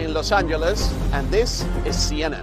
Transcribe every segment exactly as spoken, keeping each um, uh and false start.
in Los Angeles, and this is C N N.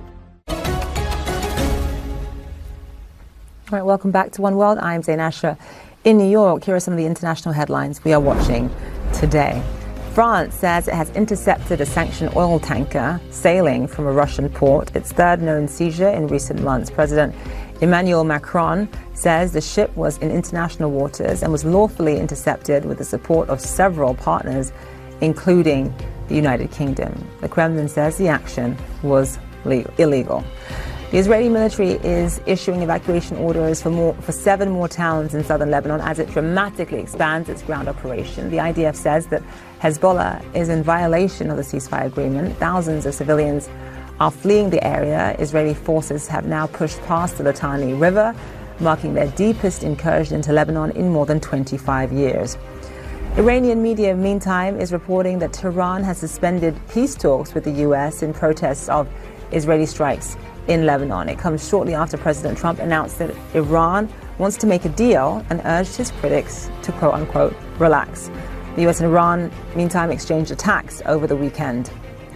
All right, welcome back to One World. I'm Zain Asher in New York. Here are some of the international headlines we are watching today. France says it has intercepted a sanctioned oil tanker sailing from a Russian port, its third known seizure in recent months. President Emmanuel Macron says the ship was in international waters and was lawfully intercepted with the support of several partners, including the United Kingdom. The Kremlin says the action was legal, illegal. The Israeli military is issuing evacuation orders for more for seven more towns in southern Lebanon as it dramatically expands its ground operation. The I D F says that Hezbollah is in violation of the ceasefire agreement. Thousands of civilians are fleeing the area. Israeli forces have now pushed past the Litani River, marking their deepest incursion into Lebanon in more than twenty-five years. Iranian media, meantime, is reporting that Tehran has suspended peace talks with the U S in protest of Israeli strikes in Lebanon. It comes shortly after President Trump announced that Iran wants to make a deal and urged his critics to quote-unquote relax. The U S and Iran, meantime, exchanged attacks over the weekend.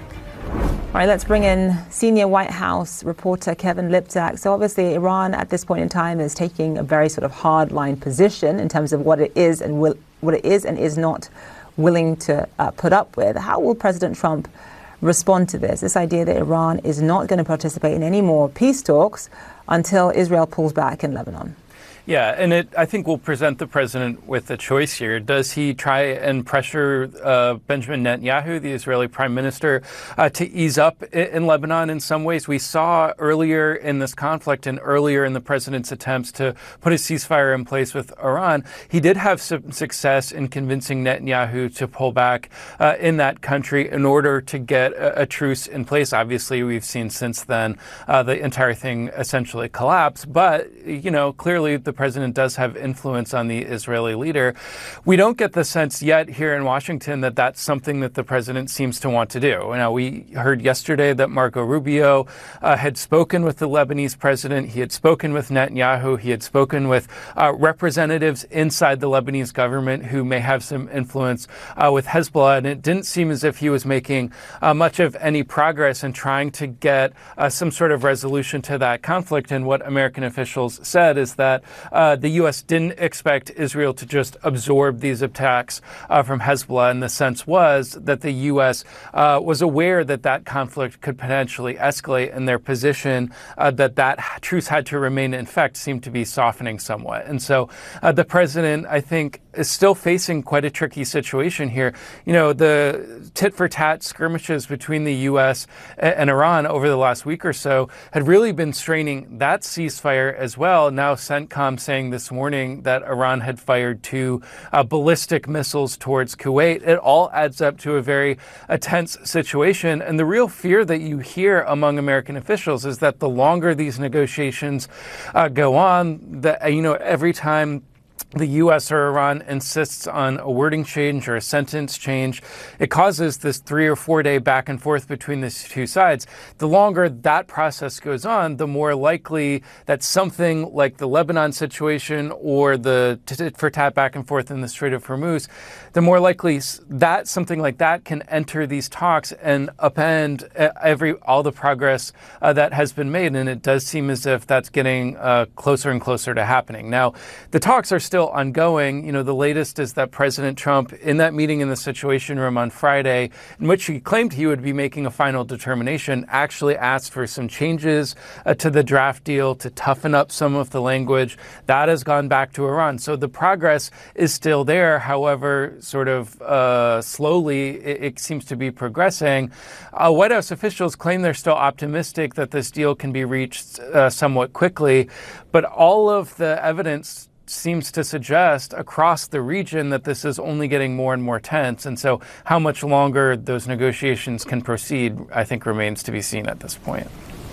All right, let's bring in senior White House reporter Kevin Liptak. So obviously Iran at this point in time is taking a very sort of hard-line position in terms of what it is and will, what it is and is not willing to uh, put up with. How will President Trump respond to this, this idea that Iran is not going to participate in any more peace talks until Israel pulls back in Lebanon? Yeah, and it, I think, will present the president with a choice here. Does he try and pressure uh, Benjamin Netanyahu, the Israeli prime minister, uh, to ease up in Lebanon in some ways? We saw earlier in this conflict and earlier in the president's attempts to put a ceasefire in place with Iran, he did have some success in convincing Netanyahu to pull back uh, in that country in order to get a, a truce in place. Obviously, we've seen since then uh, the entire thing essentially collapse. But, you know, clearly the The president does have influence on the Israeli leader. We don't get the sense yet here in Washington that that's something that the president seems to want to do. Now, we heard yesterday that Marco Rubio uh, had spoken with the Lebanese president. He had spoken with Netanyahu. He had spoken with uh, representatives inside the Lebanese government who may have some influence uh, with Hezbollah. And it didn't seem as if he was making uh, much of any progress in trying to get uh, some sort of resolution to that conflict. And what American officials said is that Uh, the U S didn't expect Israel to just absorb these attacks uh, from Hezbollah. And the sense was that the U S uh, was aware that that conflict could potentially escalate, and their position uh, that that truce had to remain in effect seemed to be softening somewhat. And so uh, the president, I think, is still facing quite a tricky situation here. You know, the tit-for-tat skirmishes between the U S and Iran over the last week or so had really been straining that ceasefire as well. Now CENTCOM saying this morning that Iran had fired two uh, ballistic missiles towards Kuwait. It all adds up to a very uh, tense situation. And the real fear that you hear among American officials is that the longer these negotiations uh, go on, that, you know, every time the U S or Iran insists on a wording change or a sentence change, it causes this three or four day back and forth between the two sides. The longer that process goes on, the more likely that something like the Lebanon situation or the tit for tat back and forth in the Strait of Hormuz, the more likely that something like that can enter these talks and upend every all the progress uh, that has been made. And it does seem as if that's getting uh, closer and closer to happening. Now, the talks are still ongoing. You know, the latest is that President Trump, in that meeting in the Situation Room on Friday, in which he claimed he would be making a final determination, actually asked for some changes uh, to the draft deal to toughen up some of the language. That has gone back to Iran. So the progress is still there. However, sort of uh, slowly, it, it seems to be progressing. Uh, White House officials claim they're still optimistic that this deal can be reached uh, somewhat quickly. But all of the evidence seems to suggest across the region that this is only getting more and more tense. And so how much longer those negotiations can proceed, I think, remains to be seen at this point.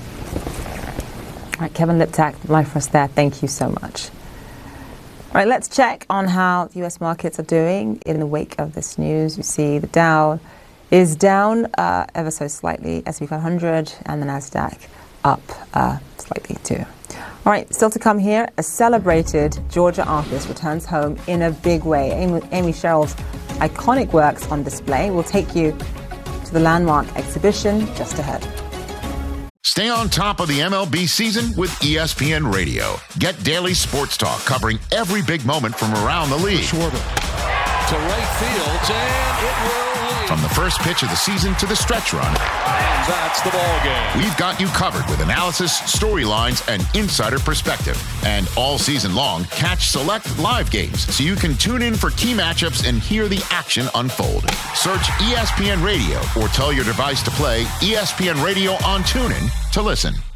All right, Kevin Liptak, live for us there. Thank you so much. All right, let's check on how the U S markets are doing in the wake of this news. You see the Dow is down uh, ever so slightly, S and P five hundred, and the NASDAQ up uh, slightly too. All right, still to come here, a celebrated Georgia artist returns home in a big way. Amy, Amy Sherrill's iconic works on display will take you to the landmark exhibition just ahead. Stay on top of the M L B season with E S P N Radio. Get daily sports talk covering every big moment from around the league. Schwarber to right field, and it will lead. From the first pitch of the season to the stretch run. And that's the ball game. We've got you covered with analysis, storylines, and insider perspective. And all season long, catch select live games so you can tune in for key matchups and hear the action unfold. Search E S P N Radio or tell your device to play E S P N Radio on TuneIn to listen.